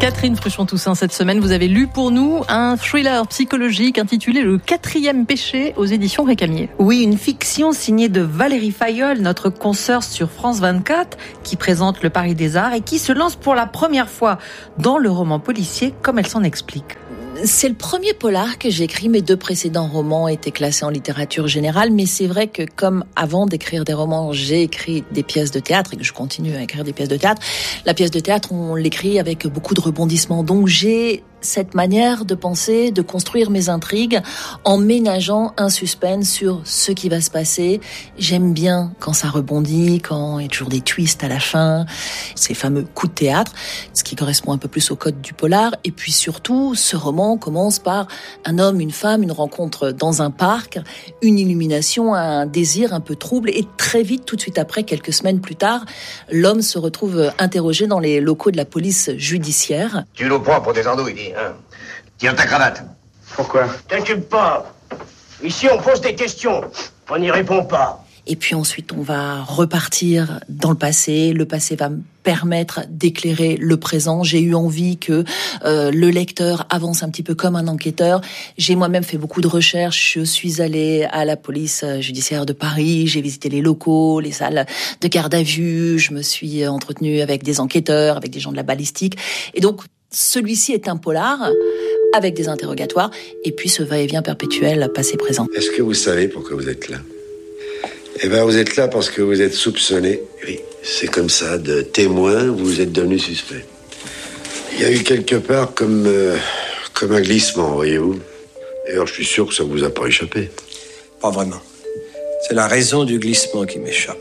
Catherine Fruchon-Toussaint, cette semaine, vous avez lu pour nous un thriller psychologique intitulé Le 4e péché aux éditions Récamier. Oui, une fiction signée de Valérie Fayolle, notre consoeur sur France 24, qui présente le Paris des Arts et qui se lance pour la première fois dans le roman policier, comme elle s'en explique. C'est le premier polar que j'ai écrit. Mes 2 précédents romans étaient classés en littérature générale, mais c'est vrai que comme avant d'écrire des romans, j'ai écrit des pièces de théâtre et que je continue à écrire des pièces de théâtre. La pièce de théâtre, on l'écrit avec beaucoup de rebondissements. Donc j'ai cette manière de penser, de construire mes intrigues en ménageant un suspense sur ce qui va se passer. J'aime bien quand ça rebondit, quand il y a toujours des twists à la fin, ces fameux coups de théâtre, ce qui correspond un peu plus au code du polar. Et puis surtout, ce roman commence par un homme, une femme, une rencontre dans un parc, une illumination, un désir un peu trouble, et très vite, tout de suite après, quelques semaines plus tard, l'homme se retrouve interrogé dans les locaux de la police judiciaire. Tu nous prends pour des andouilles, dis, hein. Tiens ta cravate. Pourquoi ? T'inquiète pas. Ici, on pose des questions. On n'y répond pas. Et puis ensuite, on va repartir dans le passé. Le passé va me permettre d'éclairer le présent. J'ai eu envie que le lecteur avance un petit peu comme un enquêteur. J'ai moi-même fait beaucoup de recherches. Je suis allée à la police judiciaire de Paris. J'ai visité les locaux, les salles de garde à vue. Je me suis entretenue avec des enquêteurs, avec des gens de la balistique. Et donc, celui-ci est un polar avec des interrogatoires et puis ce va-et-vient perpétuel passé-présent. Est-ce que vous savez pourquoi vous êtes là ? Eh bien, vous êtes là parce que vous êtes soupçonné. Oui, c'est comme ça, de témoin, vous êtes devenu suspect. Il y a eu quelque part comme un glissement, voyez-vous. D'ailleurs, je suis sûr que ça vous a pas échappé. Pas vraiment. C'est la raison du glissement qui m'échappe.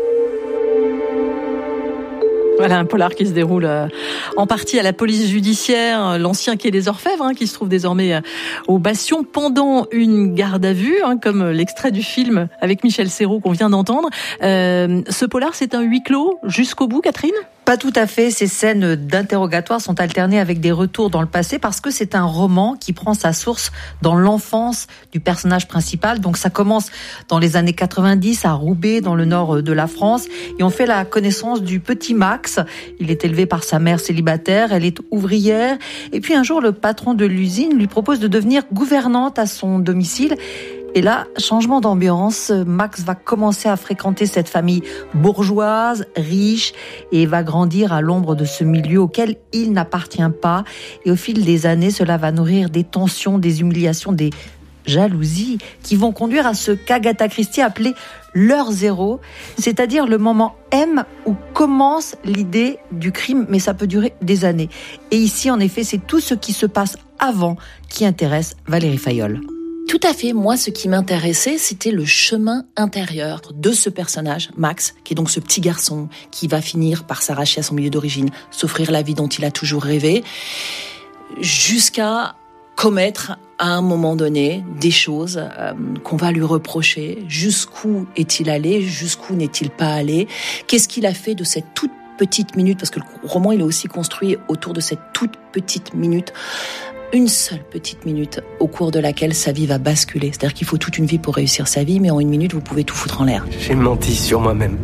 Voilà, un polar qui se déroule en partie à la police judiciaire, l'ancien quai des Orfèvres, qui se trouve désormais au Bastion pendant une garde à vue, comme l'extrait du film avec Michel Serrault qu'on vient d'entendre. Ce polar, c'est un huis clos jusqu'au bout, Catherine ? Pas tout à fait. Ces scènes d'interrogatoire sont alternées avec des retours dans le passé parce que c'est un roman qui prend sa source dans l'enfance du personnage principal. Donc ça commence dans les années 90 à Roubaix, dans le nord de la France. Et on fait la connaissance du petit Max. Il est élevé par sa mère célibataire. Elle est ouvrière. Et puis un jour, le patron de l'usine lui propose de devenir gouvernante à son domicile. Et là, changement d'ambiance, Max va commencer à fréquenter cette famille bourgeoise, riche, et va grandir à l'ombre de ce milieu auquel il n'appartient pas. Et au fil des années, cela va nourrir des tensions, des humiliations, des jalousies qui vont conduire à ce qu'Agatha Christie appelait l'heure zéro, c'est-à-dire le moment M où commence l'idée du crime, mais ça peut durer des années. Et ici, en effet, c'est tout ce qui se passe avant qui intéresse Valérie Fayolle. Tout à fait. Moi, ce qui m'intéressait, c'était le chemin intérieur de ce personnage, Max, qui est donc ce petit garçon qui va finir par s'arracher à son milieu d'origine, s'offrir la vie dont il a toujours rêvé, jusqu'à commettre à un moment donné des choses qu'on va lui reprocher. Jusqu'où est-il allé ? Jusqu'où n'est-il pas allé ? Qu'est-ce qu'il a fait de cette toute petite minute ? Parce que le roman, il est aussi construit autour de cette toute petite minute. Une seule petite minute au cours de laquelle sa vie va basculer. C'est-à-dire qu'il faut toute une vie pour réussir sa vie, mais en une minute, vous pouvez tout foutre en l'air. J'ai menti sur moi-même.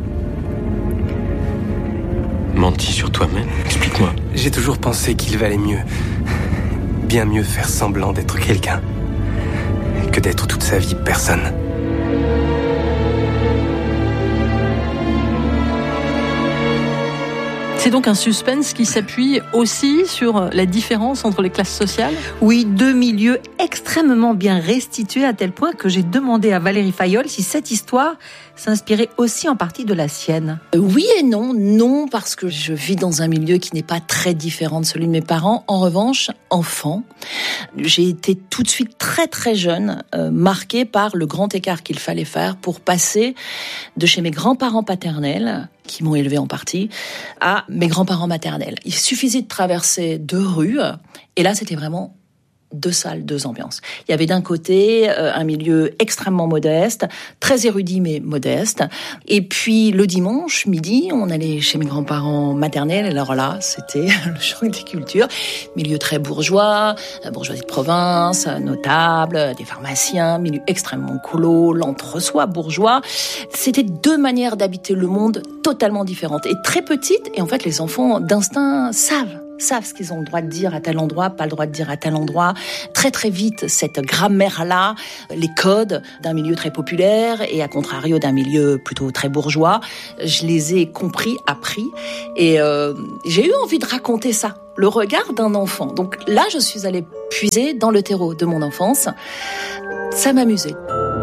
Menti sur toi-même ? Explique-moi. J'ai toujours pensé qu'il valait mieux, bien mieux faire semblant d'être quelqu'un que d'être toute sa vie personne. C'est donc un suspense qui s'appuie aussi sur la différence entre les classes sociales ? Oui, 2 milieux extrêmement bien restitués à tel point que j'ai demandé à Valérie Fayolle si cette histoire s'inspirait aussi en partie de la sienne. Oui et non. Non, parce que je vis dans un milieu qui n'est pas très différent de celui de mes parents. En revanche, enfant, j'ai été tout de suite très très jeune, marquée par le grand écart qu'il fallait faire pour passer de chez mes grands-parents paternels, qui m'ont élevée en partie, à mes grands-parents maternels. Il suffisait de traverser 2 rues, et là, c'était vraiment 2 salles, 2 ambiances. Il y avait d'un côté un milieu extrêmement modeste, très érudit mais modeste. Et puis le dimanche midi, on allait chez mes grands-parents maternels. Et alors là, c'était le choc des cultures. Milieu très bourgeois, bourgeoisie de province, notable, des pharmaciens, milieu extrêmement colo, l'entre-soi bourgeois. C'était 2 manières d'habiter le monde totalement différentes et très petites. Et en fait, les enfants d'instinct savent savent ce qu'ils ont le droit de dire à tel endroit, pas le droit de dire à tel endroit. Très très vite, cette grammaire-là, les codes d'un milieu très populaire et à contrario d'un milieu plutôt très bourgeois, je les ai compris, appris et j'ai eu envie de raconter ça, le regard d'un enfant. Donc là, je suis allée puiser dans le terreau de mon enfance. Ça m'amusait.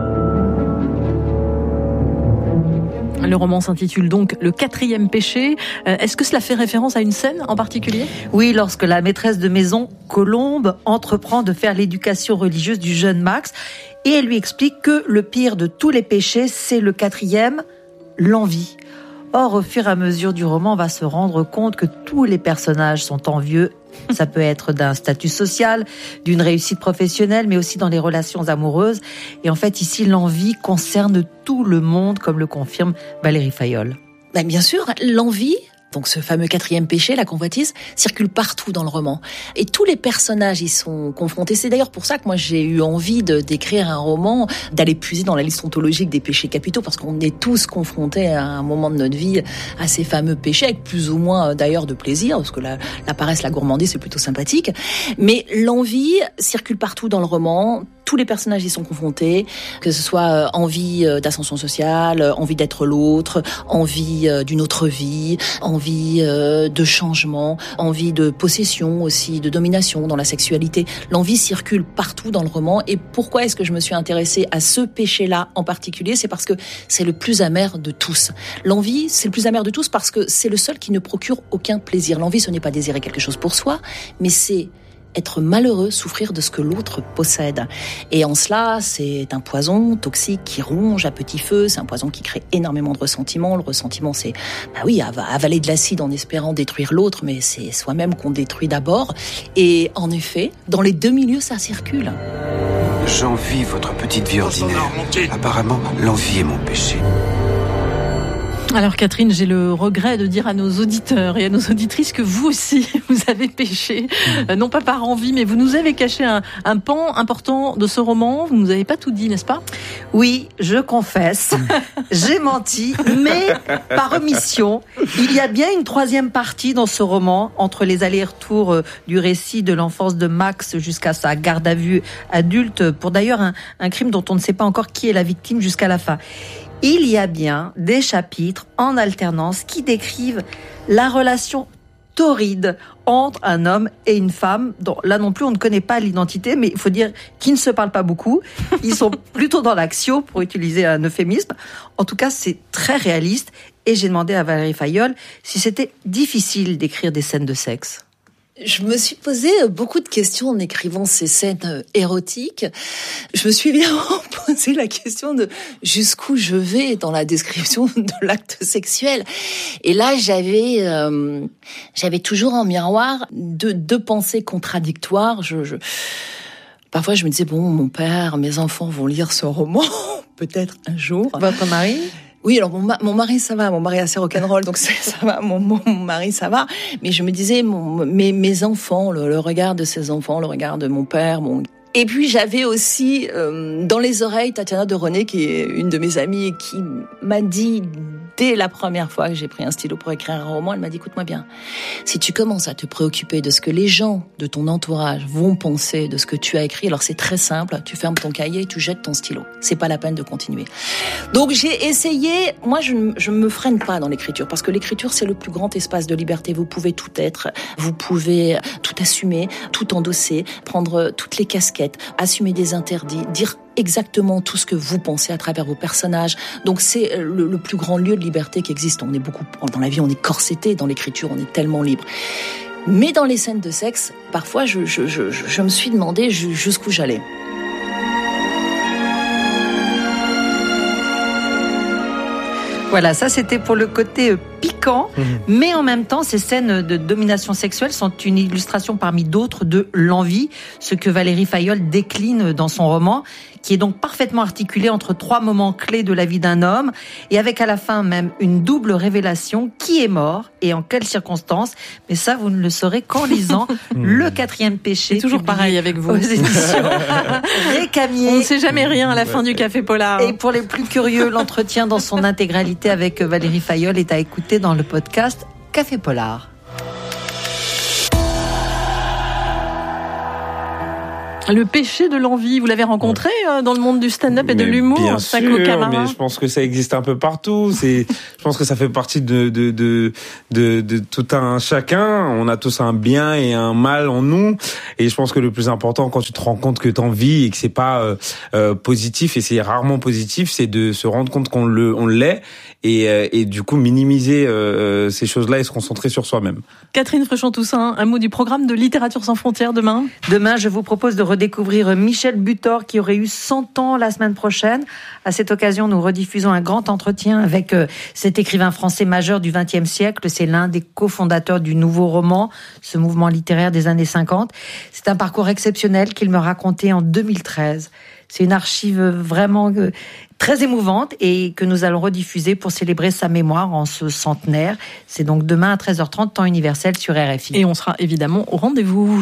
Le roman s'intitule donc Le 4e péché. Est-ce que cela fait référence à une scène en particulier ? Oui, lorsque la maîtresse de maison, Colombe, entreprend de faire l'éducation religieuse du jeune Max et elle lui explique que le pire de tous les péchés, c'est le 4e, l'envie. Or, au fur et à mesure du roman, on va se rendre compte que tous les personnages sont envieux. Ça peut être d'un statut social, d'une réussite professionnelle, mais aussi dans les relations amoureuses. Et en fait, ici, l'envie concerne tout le monde, comme le confirme Valérie Fayolle. Ben bien sûr, l'envie, donc ce fameux 4e péché, la convoitise, circule partout dans le roman. Et tous les personnages y sont confrontés. C'est d'ailleurs pour ça que moi j'ai eu envie d'écrire un roman, d'aller puiser dans la liste ontologique des péchés capitaux, parce qu'on est tous confrontés à un moment de notre vie à ces fameux péchés, avec plus ou moins d'ailleurs de plaisir, parce que la paresse, la gourmandise, c'est plutôt sympathique. Mais l'envie circule partout dans le roman. Tous les personnages y sont confrontés, que ce soit envie d'ascension sociale, envie d'être l'autre, envie d'une autre vie, envie de changement, envie de possession aussi, de domination dans la sexualité. L'envie circule partout dans le roman. Et pourquoi est-ce que je me suis intéressée à ce péché-là en particulier ? C'est parce que c'est le plus amer de tous. L'envie, c'est le plus amer de tous parce que c'est le seul qui ne procure aucun plaisir. L'envie, ce n'est pas désirer quelque chose pour soi, mais c'est être malheureux, souffrir de ce que l'autre possède. Et en cela, c'est un poison toxique qui ronge à petit feu, c'est un poison qui crée énormément de ressentiment. Le ressentiment, c'est, avaler de l'acide en espérant détruire l'autre, mais c'est soi-même qu'on détruit d'abord. Et en effet, dans les deux milieux, ça circule. J'envie votre petite vie ordinaire. Apparemment, l'envie est mon péché. Alors Catherine, j'ai le regret de dire à nos auditeurs et à nos auditrices que vous aussi, vous avez péché, non pas par envie, mais vous nous avez caché un pan important de ce roman. Vous nous avez pas tout dit, n'est-ce pas ? Oui, je confesse, j'ai menti, mais par omission. Il y a bien une 3e partie dans ce roman, entre les allers-retours du récit de l'enfance de Max jusqu'à sa garde à vue adulte, pour d'ailleurs un crime dont on ne sait pas encore qui est la victime jusqu'à la fin. Il y a bien des chapitres en alternance qui décrivent la relation torride entre un homme et une femme, dont là non plus on ne connaît pas l'identité, mais il faut dire qu'ils ne se parlent pas beaucoup. Ils sont plutôt dans l'action, pour utiliser un euphémisme. En tout cas, c'est très réaliste. Et j'ai demandé à Valérie Fayolle si c'était difficile d'écrire des scènes de sexe. Je me suis posé beaucoup de questions en écrivant ces scènes érotiques. Je me suis évidemment posé la question de jusqu'où je vais dans la description de l'acte sexuel. Et là, j'avais toujours en miroir deux pensées contradictoires. Parfois, je me disais, bon, mon père, mes enfants vont lire ce roman, peut-être un jour. Votre mari ? Oui, alors mon mari, ça va. Mon mari est assez rock'n'roll, donc ça va. Mon mari, ça va. Mais je me disais, mes enfants, le regard de ces enfants, le regard de mon père, Et puis j'avais aussi dans les oreilles Tatiana de René, qui est une de mes amies et qui m'a dit dès la première fois que j'ai pris un stylo pour écrire un roman, elle m'a dit, écoute-moi bien, si tu commences à te préoccuper de ce que les gens de ton entourage vont penser de ce que tu as écrit, alors c'est très simple, tu fermes ton cahier et tu jettes ton stylo. C'est pas la peine de continuer. Donc j'ai essayé, moi je me freine pas dans l'écriture, parce que l'écriture c'est le plus grand espace de liberté. Vous pouvez tout être, vous pouvez tout assumer, tout endosser, prendre toutes les casquettes, assumer des interdits, dire exactement tout ce que vous pensez à travers vos personnages. Donc c'est le plus grand lieu de liberté qui existe. On est beaucoup dans la vie, on est corseté, dans l'écriture, on est tellement libre. Mais dans les scènes de sexe, parfois je me suis demandé jusqu'où j'allais. Voilà, ça c'était pour le côté piquant, mais en même temps, ces scènes de domination sexuelle sont une illustration parmi d'autres de l'envie, ce que Valérie Fayolle décline dans son roman, qui est donc parfaitement articulé entre 3 moments clés de la vie d'un homme, et avec à la fin même une double révélation: qui est mort et en quelles circonstances. Mais ça, vous ne le saurez qu'en lisant Le 4e péché. C'est toujours pareil avec vous. Aux éditions Récamier. On ne sait jamais rien à la fin du Café Polar. Et pour les plus curieux, l'entretien dans son intégralité avec Valérie Fayolle est à écouter dans le podcast Café Polar. Le péché de l'envie, vous l'avez rencontré dans le monde du stand-up et de l'humour, bien Sako sûr, Kamara? Mais je pense que ça existe un peu partout. Je pense que ça fait partie de tout un chacun. On a tous un bien et un mal en nous. Et je pense que le plus important, quand tu te rends compte que t'en vis et que c'est pas positif, et c'est rarement positif, c'est de se rendre compte qu'on l'est. Et du coup minimiser ces choses-là et se concentrer sur soi-même. Catherine Fruchon-Toussaint, un mot du programme de Littérature sans frontières demain. Demain, je vous propose de redécouvrir Michel Butor qui aurait eu 100 ans la semaine prochaine. À cette occasion, nous rediffusons un grand entretien avec cet écrivain français majeur du XXe siècle. C'est l'un des cofondateurs du Nouveau Roman, ce mouvement littéraire des années 50. C'est un parcours exceptionnel qu'il me racontait en 2013. C'est une archive vraiment très émouvante et que nous allons rediffuser pour célébrer sa mémoire en ce centenaire. C'est donc demain à 13h30, temps universel sur RFI. Et on sera évidemment au rendez-vous.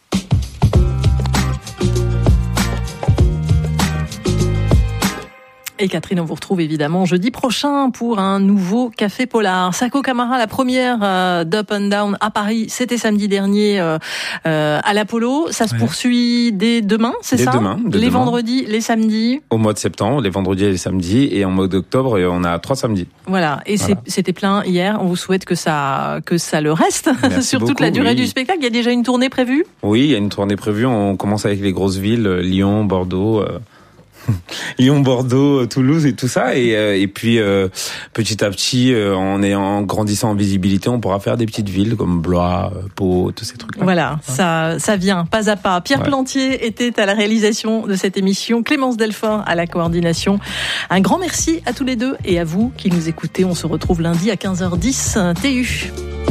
Et Catherine, on vous retrouve évidemment jeudi prochain pour un nouveau Café Polar. Sako Kamara, la première d'Up and Down à Paris, c'était samedi dernier à l'Apollo. Ça se poursuit dès demain, c'est ça? Les vendredis, les samedis. Au mois de septembre, les vendredis et les samedis, et en mois d'octobre, on a 3 samedis. Voilà, et c'était plein hier. On vous souhaite que ça le reste sur toute la durée du spectacle. Il y a déjà une tournée prévue? Oui, il y a une tournée prévue. On commence avec les grosses villes, Lyon, Bordeaux. Lyon, Bordeaux, Toulouse et tout ça, et puis petit à petit, en grandissant en visibilité, on pourra faire des petites villes comme Blois, Pau, tous ces trucs-là. Voilà, ça vient pas à pas. Pierre Plantier était à la réalisation de cette émission, Clémence Delfort à la coordination. Un grand merci à tous les deux et à vous qui nous écoutez. On se retrouve lundi à 15h10 TU.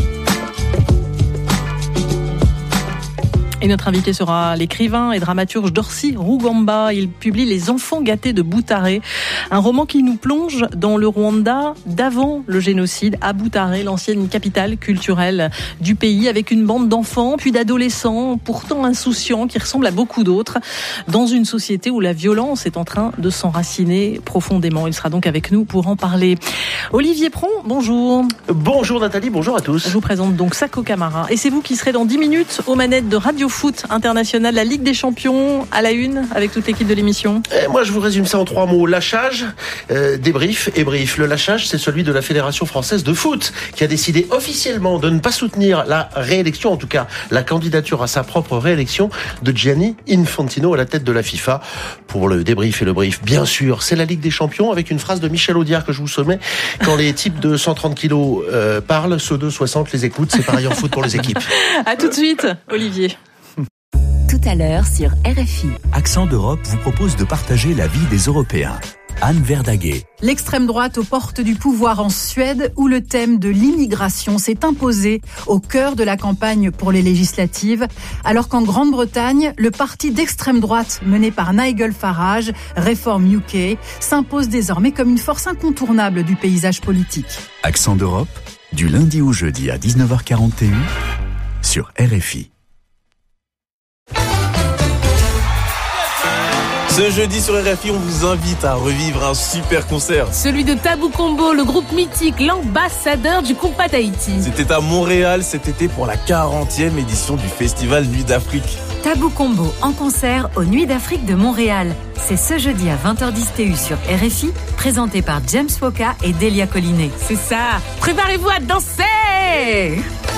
Et notre invité sera l'écrivain et dramaturge Dorcy Rugamba. Il publie Les Enfants gâtés de Boutaré, un roman qui nous plonge dans le Rwanda d'avant le génocide, à Boutaré, l'ancienne capitale culturelle du pays, avec une bande d'enfants puis d'adolescents, pourtant insouciants, qui ressemblent à beaucoup d'autres, dans une société où la violence est en train de s'enraciner profondément. Il sera donc avec nous pour en parler. Olivier Pron, bonjour. Bonjour Nathalie, bonjour à tous. Je vous présente donc Sako Kamara. Et c'est vous qui serez dans 10 minutes aux manettes de Radio Foot International, la Ligue des Champions à la une, avec toute l'équipe de l'émission. Moi, je vous résume ça en 3 mots. Lâchage, débrief et brief. Le lâchage, c'est celui de la Fédération française de foot, qui a décidé officiellement de ne pas soutenir la réélection, en tout cas la candidature à sa propre réélection de Gianni Infantino à la tête de la FIFA. Pour le débrief et le brief, bien sûr, c'est la Ligue des Champions, avec une phrase de Michel Audiard que je vous soumets. Quand les types de 130 kilos parlent, ceux de 60 les écoutent. C'est pareil en foot pour les équipes. À tout de suite, Olivier. Tout à l'heure sur RFI. Accent d'Europe vous propose de partager la vie des Européens. Anne Verdaguet. L'extrême droite aux portes du pouvoir en Suède, où le thème de l'immigration s'est imposé au cœur de la campagne pour les législatives, alors qu'en Grande-Bretagne, le parti d'extrême droite mené par Nigel Farage, Reform UK, s'impose désormais comme une force incontournable du paysage politique. Accent d'Europe, du lundi au jeudi à 19h41 sur RFI. Ce jeudi sur RFI, on vous invite à revivre un super concert. Celui de Tabou Combo, le groupe mythique, l'ambassadeur du compas d'Haïti. C'était à Montréal cet été pour la 40e édition du festival Nuit d'Afrique. Tabou Combo en concert aux Nuits d'Afrique de Montréal. C'est ce jeudi à 20h10 TU sur RFI, présenté par James Foka et Delia Collinet. C'est ça. Préparez-vous à danser!